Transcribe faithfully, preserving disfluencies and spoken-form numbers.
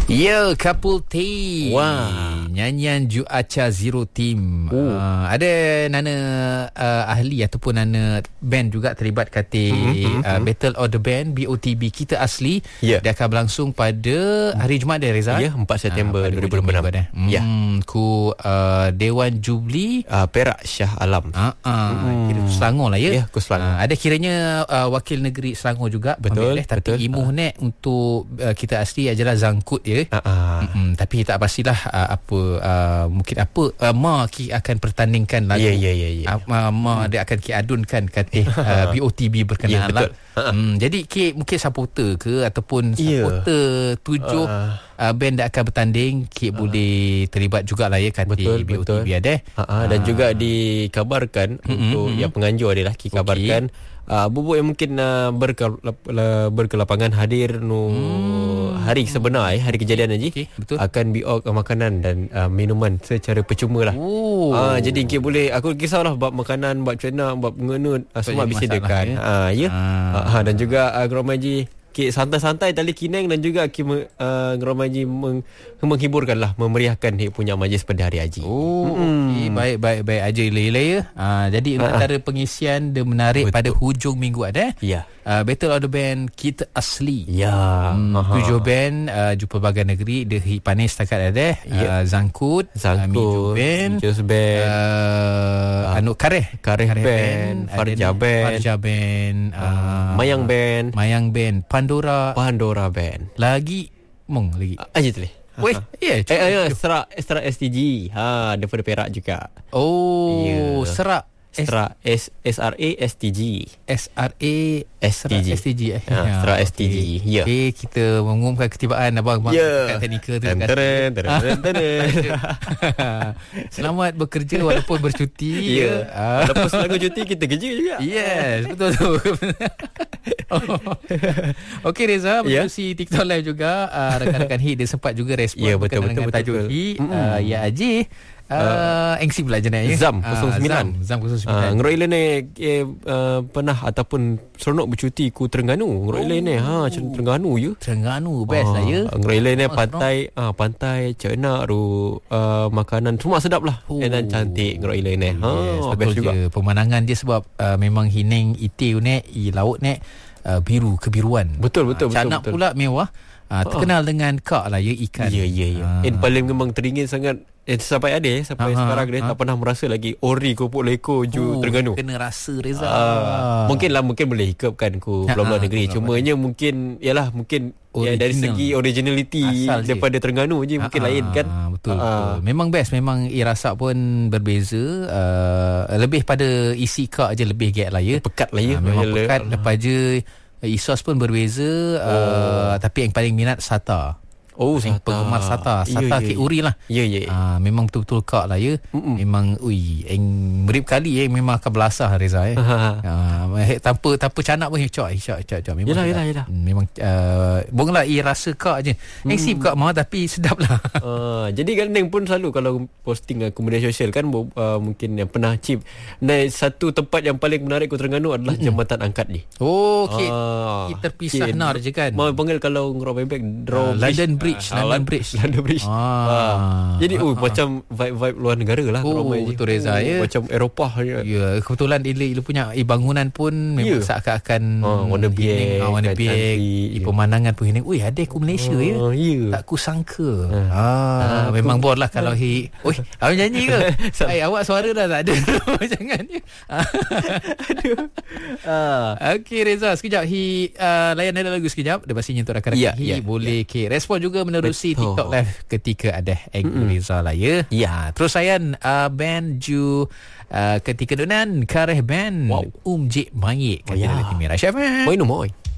Ya, Couple Team. Wah. Nyanyian Ju Acha Zero Team. Oh. Uh, ada nana uh, ahli ataupun nana band juga terlibat kata mm-hmm, uh, Battle of the Band B O T B Kita Asli. Yeah. Dia akan berlangsung pada hari Jumaat dia, Reza. Ya, empat September uh, dua ribu dua puluh enam. Hmm, Ya. Ku uh, Dewan Jubli uh, Perak Shah Alam. uh, uh, hmm. Kira Selangor lah ya. Ya, ku Selangor. Uh, ada kiranya uh, wakil negeri Selangor juga. Betul, ambil, eh, Tapi betul. imuh uh. nek untuk uh, Kita Asli adalah Zangkut ya. Uh-uh. Mm-mm, tapi tak pastilah uh, apa uh, mungkin apa uh, Ma ki akan pertandingkan lagu. Ya ya ya ya. Uh, Ma dia akan ki adunkan kata uh, B O T B berkenaan ya, lah. Hmm, jadi ki mungkin supporter ke ataupun supporter yeah. tujuh uh. Uh, band yang akan bertanding ki uh. boleh terlibat jugalah ya kata betul, B O T B betul. ada. Uh-uh. Dan uh. juga dikabarkan mm-hmm. untuk yang penganjur adalah ki kabarkan okay. Uh, bubuk yang mungkin uh, berke, la, berkelapangan hadir no hmm. hari sebenar eh, hari kejadian Haji okay, akan biok uh, makanan dan uh, minuman secara percuma lah. Oh. Uh, jadi kita boleh aku kisahlah bab makanan, bab cena, bab mengenut uh, semua bisa disediakan. Ya. Uh, ya. Ah. Uh, dan juga uh, Geram Haji Ki santai-santai tali kineng dan juga Ki uh, Geram Haji meng, menghiburkanlah, memeriahkan dia punya majlis pada hari haji. Oh, hmm. okay. baik baik baik aja ila ya. Uh, jadi uh, antara pengisian dia menarik betul. Pada hujung minggu ada. Ya. Uh, Battle of the Band Kita Asli. Ya. Hmm, tujuh band uh, jumpa pelbagai negeri dia panis setakat ada. Ya. Uh, Zangkut, Zangkut, uh, Mijo Band, Mijos Band, uh, uh, anu Kareh, Kareh, Kareh Band, Farja Band, Farja Band, uh, Mayang Band, Mayang Band, Pandora, Pandora Band. Lagi mong lagi. Aja tu leh. Weh, ya. Yeah, eh, eh, Serak, Serak S T G. Ha, daripada Perak juga. Oh, yeah. Serak. Serak S S R A S T G. S R A S T G. S T G eh. Ha, Serak S T G. Ya. Okey, kita mengumumkan ketibaan abang-abang yeah. kat teknikal tu. Teren, teren, teren. Selamat bekerja walaupun bercuti. Ya. Yeah. Lepas lagu cuti kita kerja juga. Yes, betul tu. Okey Reza, menerusi yeah. TikTok live juga uh, rakan-rakan hit dia sempat juga respon yeah, betul, dengan betul, tajuk betul. hit uh, Ya Haji. Uh, uh, Engsi pula jenak ya. Zam kosong sembilan. Uh, Zam, Zam kosong sembilan. Uh, Ngeroi lain ni eh, uh, pernah ataupun seronok bercuti ku Terengganu. Ngeroi lain ni ha Terengganu je. Terengganu best uh, lah ya. Ngeroi lain ni pantai ah uh, pantai cenak ru uh, makanan semua sedap lah. Oh. Dan cantik ngeroi lain ni. Ha yes, best juga. Je. Pemandangan dia sebab uh, memang hining itiu ni i laut ni uh, biru kebiruan. Betul betul uh, betul. Canak betul. pula mewah. Uh, terkenal uh. dengan kak lah ya ikan. Ya ya ya. Uh. And paling memang teringin sangat. Eh, sampai ada eh, sampai uh-huh, sekarang dia uh-huh. tak pernah merasa lagi ori kopok leko ju oh, Terengganu. Kena rasa Reza. Uh, mungkin lah mungkin boleh hikapkan ku pulau-pulau negeri. Cumanya mungkin yalah mungkin ya, dari segi originality asal daripada je. Terengganu je mungkin uh-huh. lain kan. Betul, uh. betul. Memang best, memang i rasa pun berbeza. Uh, lebih pada isi kak je lebih gek lah ya. Pekat lah ya. Uh, memang pekat uh. lepas je isos pun berbeza oh. uh, tapi yang paling minat sata. Oh, Sata. Penggemar Sata. Sata K Uri lah. Ya, ya. Ah, memang betul-betul kak lah ya. Mm-mm. Memang, ui, yang merip kali eh, memang akan belasah Reza eh. ah, tanpa tanpa canak pun, cok, cok, cok, cok. Memang, yelah, yelah, yelah. Memang, uh, bonglah, ia rasa kak je. Mm. Yang sip kak mah, tapi sedap lah. uh, jadi Gandeng pun selalu kalau posting uh, media sosial kan, uh, mungkin yang pernah cip. Nah, satu tempat yang paling menarik ke Terengganu adalah mm-hmm. jambatan angkat ni. Oh, okay. Uh, kita terpisah okay. nar je kan. Mau panggil kalau ngerok bebek, draw uh, London Bridge. Uh, London Bridge. London Bridge. Ah. Ah. Jadi oh, ah. macam vibe-vibe luar negara lah. Oh, betul Reza oh, ya. Macam Eropah je. Ya, kebetulan dia, dia punya eh, bangunan pun memang yeah. seakan-akan oh, warna biak, oh, warna biak. Eh, pemandangan pun ini. Ui, ada aku Malaysia oh, ya. Yeah. Tak ku sangka. Ah, ah, ah memang aku, bored lah kalau hi. Oi, awak nyanyi ke? Ai, awak suara dah tak ada. Jangan ya. Aduh. Ah. Okey Reza, sekejap hi uh, layan ada lagu sekejap. Dia pastinya untuk rakan-rakan yeah, hi yeah, boleh yeah. okay. respon juga menerusi Betul. TikTok live ketika ada Angry mm-hmm. Reza lah ya. Ya, terus saya uh, band ju uh, ketika donan Kareh Band wow. Um Jik Mayik kata oh, ya. Lagi Merah Syafan. Moi no moi.